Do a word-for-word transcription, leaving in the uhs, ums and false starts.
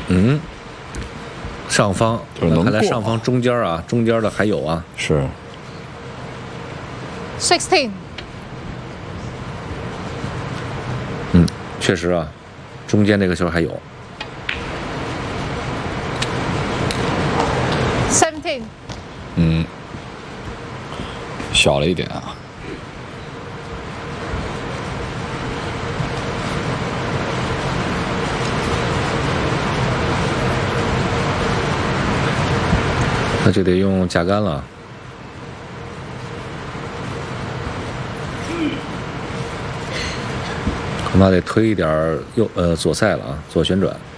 嗯，上方， 就是能过看来上方中间啊，中间的还有啊。 是。 sixteen。 嗯，确实啊，中间这个球还有。 seventeen。 嗯，小了一点啊。 那就得用架杆了。恐怕得推一点右呃左塞了啊，左旋转。